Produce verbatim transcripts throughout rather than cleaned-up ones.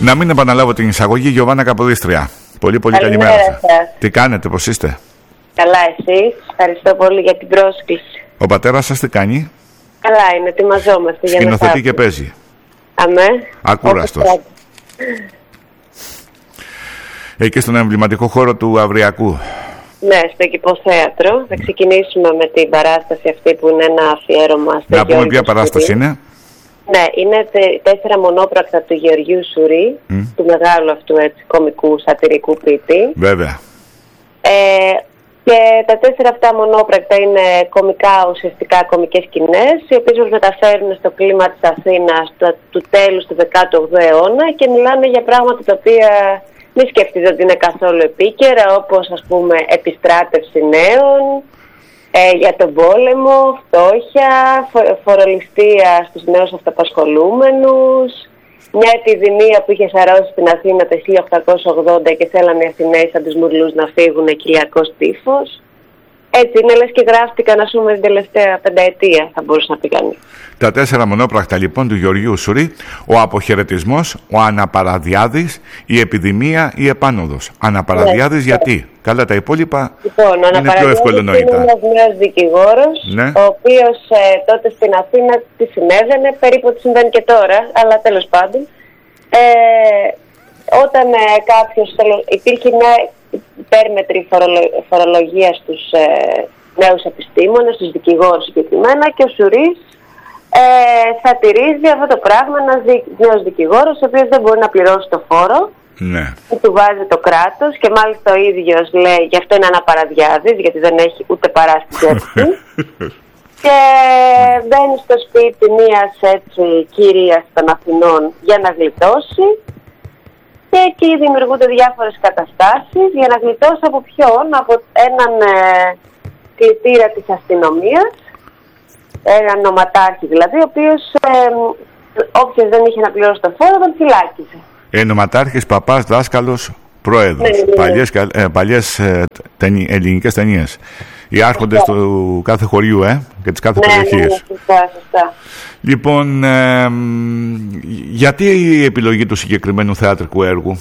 Να μην επαναλάβω την εισαγωγή, Γιωβάνα Καποδίστρια. Πολύ πολύ καλημέρα, καλημέρα σας. Τι κάνετε, πώς είστε? Καλά, εσείς? Ευχαριστώ πολύ για την πρόσκληση. Ο πατέρας σας τι κάνει? Καλά είναι, ετοιμαζόμαστε για να σκηνοθετεί και παίζει. Αμέ. Ακούραστος. Εκεί στον εμβληματικό χώρο του Αυριακού. Ναι, στο Κηποθέατρο. Θα ξεκινήσουμε με την παράσταση αυτή που είναι ένα αφιέρωμα στο Να πούμε ποια παράσταση είναι. Ναι, είναι τέσσερα μονόπρακτα του Γεωργίου Σουρή, mm. του μεγάλου αυτού έτσι κομικού σατυρικού ποιητή. Βέβαια. Ε, και τα τέσσερα αυτά μονόπρακτα είναι κομικά, ουσιαστικά κομικές σκηνές, οι οποίες μας μεταφέρουν στο κλίμα της Αθήνας του, του τέλους του δεκάτου όγδοου αιώνα και μιλάνε για πράγματα τα οποία μην σκεφτείτε ότι είναι καθόλου επίκαιρα, όπως ας πούμε επιστράτευση νέων, ε, για τον πόλεμο, φτώχεια, φο, φορολιστία στους νέους αυταπασχολούμενους, μια επιδημία που είχε σαρώσει στην Αθήνα το χίλια οκτακόσια ογδόντα και θέλανε οι Αθηναίοι σαν τους μουρλούς να φύγουν, κοιλιακός τύφος. Έτσι είναι, λες και γράφτηκαν, ας πούμε, την τελευταία πενταετία, θα μπορούσε να πει κανείς. Τα τέσσερα μονόπρακτα λοιπόν του Γεωργίου Σουρή, ο αποχαιρετισμός, ο αναπαραδιάδης, η επιδημία, η επάνωδος. Αναπαραδιάδης, ναι, γιατί? Καλά, τα υπόλοιπα λοιπόν, είναι πιο εύκολο εννοείται. Είναι ένας νέος δικηγόρος, ναι, ο οποίος ε, τότε στην Αθήνα τι συνέβαινε, περίπου τι συμβαίνει και τώρα, αλλά τέλος πάντων. Ε, όταν ε, κάποιος, υπήρχε μια υπέρμετρη φορολο, φορολογία στους ε, νέους επιστήμονες, στους δικηγόρους συγκεκριμένα, και ο Σουρής ε, θα τηρίζει αυτό το πράγμα, ένας δι, νέος δικηγόρος, ο οποίος δεν μπορεί να πληρώσει το φόρο, ναι, που του βάζει το κράτος, και μάλιστα ο ίδιος λέει, γι' αυτό είναι αναπαραδιάδης, γιατί δεν έχει ούτε παράστηση έτσι. Και μπαίνει στο σπίτι μιας έτσι κυρίας των Αθηνών για να γλιτώσει. Και εκεί δημιουργούνται διάφορες καταστάσεις για να γλιτώσει από ποιον? Από έναν ε, κλητήρα της αστυνομίας, έναν νοματάρχη δηλαδή, ο οποίος ε, όποιος δεν είχε να πληρώσει το φόρο τον φυλάκιζε. Ε, νοματάρχης, παπάς, δάσκαλος, πρόεδρος. Ναι, ναι. Παλιές, ε, παλιές ε, ταινί, ελληνικές ταινίες. Οι άρχοντες ναι, του κάθε χωριού ε, και της κάθε ναι, περιοχής. Ναι, ναι, σωστά, σωστά. Λοιπόν, ε, γιατί η επιλογή του συγκεκριμένου θεατρικού έργου?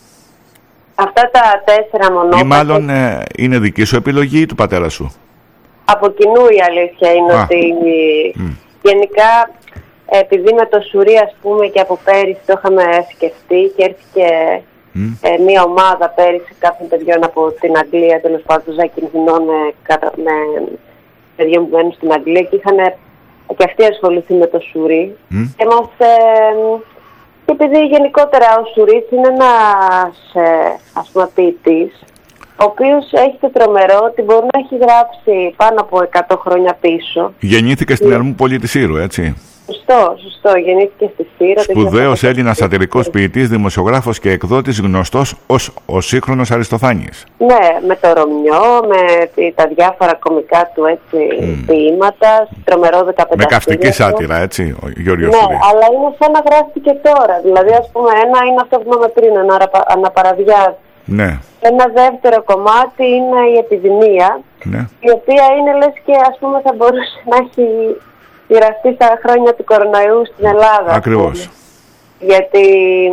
Αυτά τα τέσσερα μονόπρακτα. Ή μάλλον ε, είναι δική σου επιλογή ή του πατέρα σου? Από κοινού η αλήθεια είναι. Α. ότι mm. γενικά επειδή με το Σουρή, ας πούμε, και από πέρυσι το είχαμε σκεφτεί και έρθει mm. ε, μια ομάδα πέρυσι κάποιων παιδιών από την Αγγλία, τέλος πάντων Ζακυνθινών, με, με παιδιών που μένουν στην Αγγλία, και είχαν και αυτοί ασχοληθεί με το Σουρή. Mm. Και μας, ε, και επειδή γενικότερα ο Σουρής είναι ένας ε, ας πούμε ποιητής, ο οποίος έχει το τρομερό ότι μπορεί να έχει γράψει πάνω από εκατό χρόνια πίσω. Γεννήθηκε στην Ερμούπολη της Ήρου, έτσι. Σωστό, σωστό. Γεννήθηκε στη Σύρο. Σπουδαίος Έλληνας σατυρικός ποιητής, δημοσιογράφος και εκδότης, γνωστός ως ο σύγχρονος Αριστοφάνης. Ναι, με το Ρωμιό, με τα διάφορα κομικά του έτσι, mm. ποίηματα, τρομερό δεκαπέντε. Με καυστική σάτυρα, έτσι, ο Γιώργος Ναι, Σουρή. αλλά είναι σαν να γράφει και τώρα. Δηλαδή, ας πούμε, ένα είναι αυτό που είπαμε πριν, ένα αναπαραδιάδη. Ναι. Ένα δεύτερο κομμάτι είναι η επιδημία, ναι, η οποία είναι, λες και ας πούμε θα μπορούσε να έχει γραφτεί στα χρόνια του κορονοϊού στην Ελλάδα. Ακριβώς. Γιατί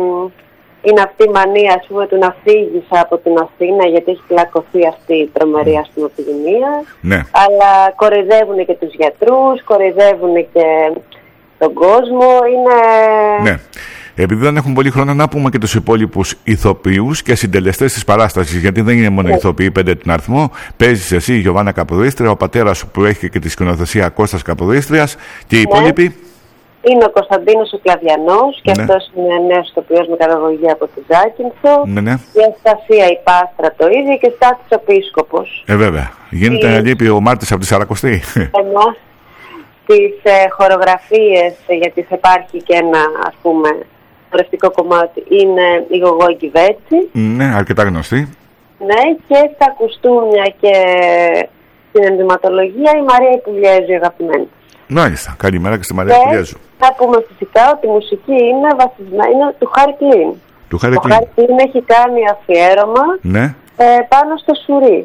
είναι αυτή η μανία, ας πούμε, του να φύγεις από την Αθήνα, γιατί έχει πλακωθεί αυτή η τρομερή, ας πούμε, επιδημία. Ναι. Αλλά κοροϊδεύουν και τους γιατρούς, κοροϊδεύουν και τον κόσμο. Είναι... Ναι. Επειδή δεν έχουν πολύ χρόνο, να πούμε και τους υπόλοιπους ηθοποιούς και συντελεστές της παράστασης, γιατί δεν είναι μόνο yeah. ηθοποιοί, πέντε την αριθμό. Παίζεις εσύ, η Γιωβάνα Καποδίστρια, ο πατέρας σου που έχει και τη σκηνοθεσία Κώστας Καποδίστριας, και οι yeah. υπόλοιποι. Είναι ο Κωνσταντίνος ο Κλαδιανός, και yeah. αυτός είναι νέος ηθοποιός με καταγωγή από τη Ζάκυνθο. Ναι, ναι. Η Αστασία η Πάστρα το ίδιο, και Στάθης ο Πίσκοπος. Ε, βέβαια. Γίνεται να λείπει ο Μάρτης από τη Σαρακοστή. Ενώ στις ε, χορογραφίες, γιατί θα υπάρχει και ένα, ας πούμε, χορευτικό κομμάτι, είναι η Γογό Κιβέτσι. Ναι, αρκετά γνωστή. Ναι, και στα κουστούμια και στην ενδυματολογία η Μαρία Υπουλιέζου, αγαπημένη. Μάλιστα. Καλημέρα και στη Μαρία Υπουλιέζου. Θα πούμε φυσικά ότι η μουσική είναι βασισμένη, είναι του Χάρη Κλίν. Του Χάρη Κλίν. Ο Χάρη Κλίν έχει κάνει αφιέρωμα, ναι, ε, πάνω στο Σουρή.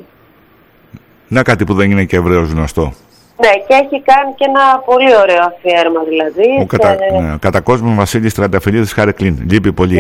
Να, κάτι που δεν είναι και ευρέως γνωστό. Ναι, και έχει κάνει και ένα πολύ ωραίο αφιέρωμα, δηλαδή. Ο κατα... σε... ναι, κατά κόσμο Βασίλης Τρανταφυλλίδης, Χάρη Κλίν. Λείπει πολύ. Ναι.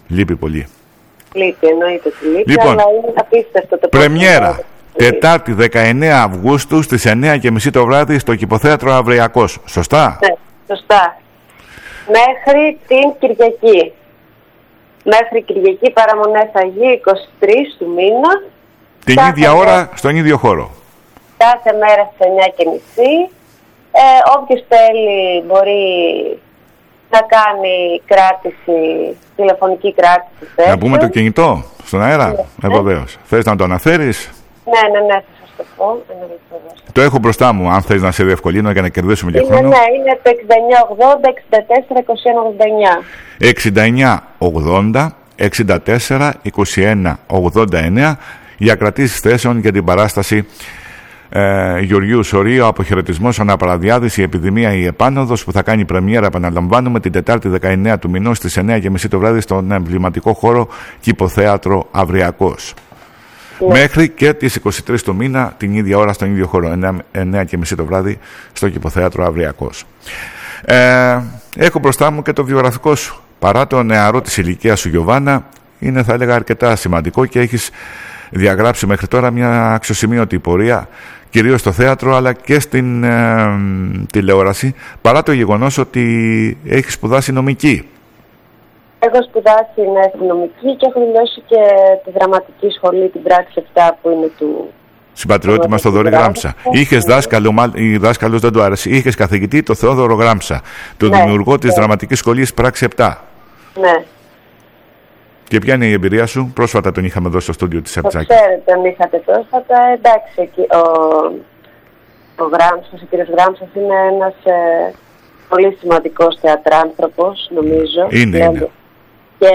Λείπει πολύ. Λείπει, εννοείται ότι λείπει, λοιπόν, αλλά είναι απίστευτο το πρεμιέρα, Τετάρτη δεκαεννέα Αυγούστου στις εννιά και μισή το βράδυ στο Κηποθέατρο Αυριακός. Σωστά? Ναι, σωστά. Μέχρι την Κυριακή. Μέχρι Κυριακή παραμονές Αγίου, είκοσι τρεις του μήνα. Την κάθε ίδια μέρα, ώρα, στον ίδιο χώρο. Κάθε μέρα στις εννιά και μισή. Ε, όποιος θέλει μπορεί να κάνει κράτηση, τηλεφωνική κράτηση. Θέσεων. Να πούμε το κινητό στον αέρα. Ναι. Ε, βεβαίως. Θες να το αναφέρεις? Ναι, ναι, ναι, θα σας το πω. Ένα λεπτό. Το έχω μπροστά μου, αν θες να σε διευκολύνω για να κερδίσουμε και Είναι, χρόνο. ναι, είναι το εξήντα εννιά ογδόντα εξήντα τέσσερα είκοσι ένα ογδόντα εννιά. εξήντα εννιά ογδόντα εξήντα τέσσερα είκοσι ένα ογδόντα εννιά για κρατήσεις θέσεων για την παράσταση ε, Γεωργίου Σωρίου, αποχαιρετισμός, αναπαραδιάδηση, η επιδημία, η επάνωδος, που θα κάνει πρεμιέρα, επαναλαμβάνουμε, την Τετάρτη δεκαεννέα του μηνός στις εννιά και μισή το βράδυ στον εμβληματικό χώρο Κηποθέατρο Αυριακός. Ναι. Μέχρι και τις είκοσι τρεις του μήνα την ίδια ώρα στον ίδιο χώρο, εννιά και μισή το βράδυ στο Κηποθέατρο Αυριακός. Ε, έχω μπροστά μου και το βιογραφικό σου. Παρά το νεαρό της ηλικίας σου, Γιωβάνα, είναι, θα έλεγα, αρκετά σημαντικό και έχεις διαγράψει μέχρι τώρα μια αξιοσημείωτη πορεία, κυρίως στο θέατρο αλλά και στην ε, τηλεόραση, παρά το γεγονός ότι έχεις σπουδάσει νομική. Έχω σπουδάσει ναι, στη νομική και έχω δηλώσει και τη δραματική σχολή, την πράξη επτά που είναι του... Συμπατριώτη μας, το Θοδωρή Γράμψα. Είχες δάσκαλο, η δάσκαλος δεν του άρεσε. Είχες καθηγητή το Θεόδωρο Γράμψα, τον ναι, δημιουργό ναι. της δραματικής σχολής πράξη επτά. Ναι. Και ποια είναι η εμπειρία σου? Πρόσφατα τον είχαμε εδώ στο στούντιο της Επτζάκη. Το ξέρετε, τον είχατε πρόσφατα. Εντάξει, εκεί, ο, ο Γράμψας, ο κύριος Γράμψας είναι ένας ε, πολύ σημαντικός θεατράνθρωπος, νομίζω. Είναι, δηλαδή. είναι. Και,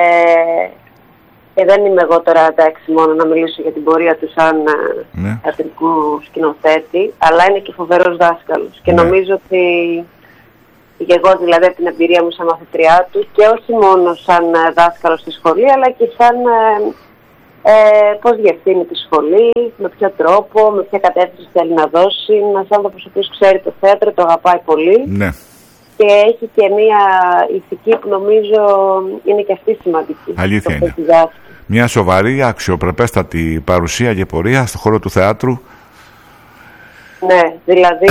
και δεν είμαι εγώ τώρα, εντάξει, μόνο να μιλήσω για την πορεία του σαν ναι. θεατρικού σκηνοθέτη, αλλά είναι και φοβερός δάσκαλος. Και ναι. νομίζω ότι και εγώ δηλαδή από την εμπειρία μου σαν μαθητριά του και όχι μόνο σαν δάσκαλος στη σχολή, αλλά και σαν ε, ε, πώς διευθύνει τη σχολή, με ποιο τρόπο, με ποια κατεύθυνση θέλει να δώσει. Ένας άνθρωπος ο οποίος ξέρει το θέατρο, το αγαπάει πολύ. Ναι. Και έχει και μια ηθική που νομίζω είναι και αυτή σημαντική. Αλήθεια είναι. Μια σοβαρή, αξιοπρεπέστατη παρουσία και πορεία στον χώρο του θεάτρου. Ναι, δηλαδή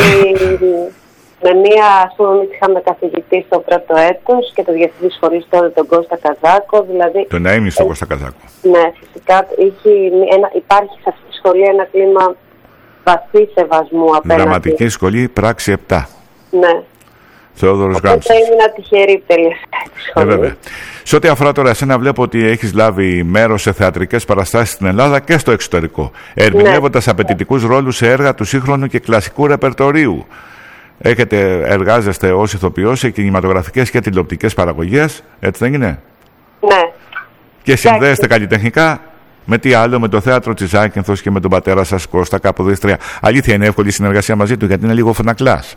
με μία, ας πούμε, είχαμε καθηγητή στο πρώτο έτος και το διευθυντή σχολής τότε τον Κώστα Καζάκο. Δηλαδή, τον αείμνηστο Κώστα Καζάκο. Ναι, φυσικά έχει ένα, υπάρχει σε αυτή τη σχολή ένα κλίμα βαθύ σεβασμού απέναντι. Δραματική σχολή πράξη επτά. Ναι. Θεόδωρος Γράμψας. Οπότε ήμουν τυχερή που τελείωσα τη σχολή. Ε, βέβαια. Σε ό,τι αφορά τώρα εσένα, βλέπω ότι έχεις λάβει μέρος σε θεατρικές παραστάσεις στην Ελλάδα και στο εξωτερικό, ερμηνεύοντας ναι. απαιτητικούς ρόλους σε έργα του σύγχρονου και κλασικού ρεπερτορίου. Έχετε, εργάζεστε ως ηθοποιός σε κινηματογραφικές και τηλεοπτικές παραγωγές, έτσι δεν είναι? Ναι. Και συνδέεστε καλλιτεχνικά με τι άλλο, με το θέατρο της Ζάκυνθος και με τον πατέρα σας Κώστα Καποδίστρια. Αλήθεια, είναι εύκολη η συνεργασία μαζί του, γιατί είναι λίγο φωνακλάς.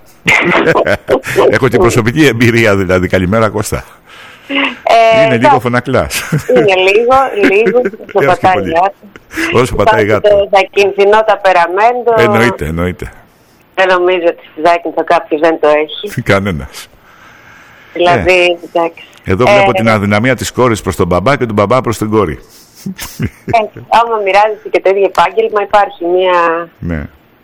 Έχω την προσωπική εμπειρία δηλαδή. Καλημέρα Κώστα. Ε, είναι λίγο φωνακλάς. Είναι λίγο, λίγο. Όσο πατάει γάτο. Όσο πατάει γάτο. Το Ζακυνθινό ταπεραμέντο. Εννοείται, εννοείται. Δεν νομίζω ότι στη Ζάκυνθο κάποιος δεν το έχει. Κανένας. Δηλαδή, ε, εντάξει. Εδώ βλέπω ε, την αδυναμία της κόρης προς τον μπαμπά και τον μπαμπά προς την κόρη. Ε, άμα μοιράζεσαι και το ίδιο επάγγελμα, υπάρχει μία. Ναι.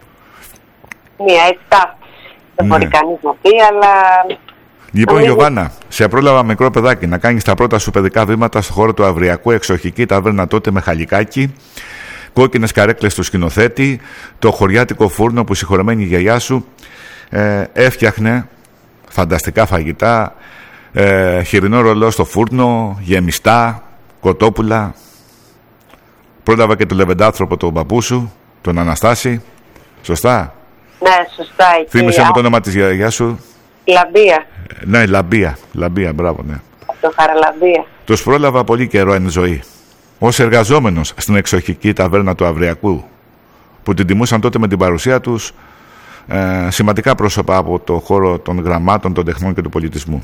Μία έτσι ταύτιση. Δεν μπορεί κανείς να πει, αλλά. Λοιπόν, νομίζω... Γιωβάνα, σε πρόλαβα μικρό παιδάκι να κάνεις τα πρώτα σου παιδικά βήματα στον χώρο του Αυριακού, εξοχική ταβέρνα τότε με χαλικάκι, κόκκινες καρέκλες του σκηνοθέτη, το χωριάτικο φούρνο που η συγχωρεμένη γιαγιά σου ε, έφτιαχνε φανταστικά φαγητά, ε, χοιρινό ρολό στο φούρνο, γεμιστά, κοτόπουλα. Πρόλαβα και το λεβεντάνθρωπο τον παππού σου, τον Αναστάση. Σωστά? Ναι, σωστά. Θύμισε μου το όνομα της γιαγιάς σου. Λαμπία. Ναι, Λαμπία. Λαμπία, μπράβο, ναι. Το Χαραλαμπία. Τους πρόλαβα πολύ καιρό εν ζωή. Ως εργαζόμενος στην εξοχική ταβέρνα του Αυριακού, που την τιμούσαν τότε με την παρουσία τους ε, σημαντικά πρόσωπα από το χώρο των γραμμάτων, των τεχνών και του πολιτισμού.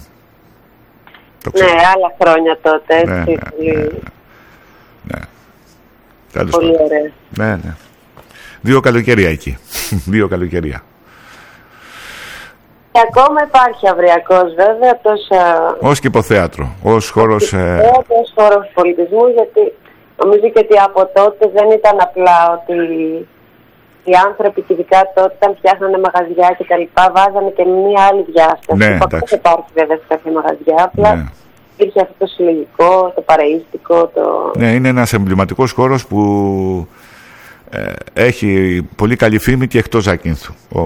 Το ναι, άλλα χρόνια τότε, έτσι. Ναι, ναι, πολύ... ναι, ναι. Ναι. Πολύ ωραία. Ναι, ναι. Δύο καλοκαιρία εκεί. Δύο καλοκαιρία. Και ακόμα υπάρχει Αυριακός βέβαια, τόσα... ως κυποθέατρο, ως χώρος... Ε... ως χώρος πολιτισμού, γιατί νομίζω και ότι από τότε δεν ήταν απλά ότι οι άνθρωποι και ειδικά τότε όταν φτιάχνανε μαγαζιά και τα λοιπά βάζανε και μία άλλη διάσταση. Ναι, δεν υπάρχει βέβαια σε κάποια μαγαζιά, απλά ναι. Υπήρχε αυτό το συλλογικό, το παρεΐστικο, το... Ναι, είναι ένας εμβληματικός χώρος που ε, έχει πολύ καλή φήμη και εκτός Ζακίνθου. Ο...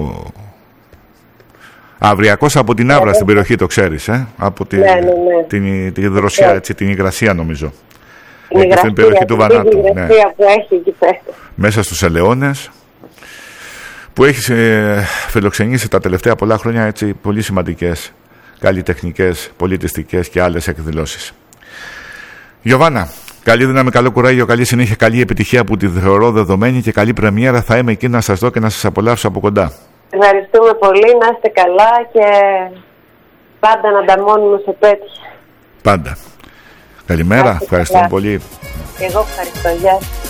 Αυριακός από την Άβρα, ναι, στην περιοχή, το ξέρεις, ε? Από τη, ναι, ναι, ναι. την, τη Δροσιά, ναι. Έτσι, την Υγρασία νομίζω. Την Υγρασία, στην περιοχή του Βανάτου. Την Υγρασία, ναι. Που έχει εκεί πέρα. Μέσα στους Ελαιώνες, που έχει ε, φιλοξενήσει τα τελευταία πολλά χρόνια έτσι, πολύ σημαντικές καλλιτεχνικές, πολιτιστικές και άλλες εκδηλώσεις. Γιωβάνα, καλή δύναμη, καλό κουράγιο, καλή συνέχεια, καλή επιτυχία που τη θεωρώ δεδομένη και καλή πρεμιέρα. Θα είμαι εκεί να σας δω και να σας απολαύσω από κοντά. Ευχαριστούμε πολύ, να είστε καλά και πάντα να ανταμώνουμε σε τέτοια. Πάντα. Καλημέρα, ευχαριστούμε πολύ. Εγώ ευχαριστώ, γεια σας.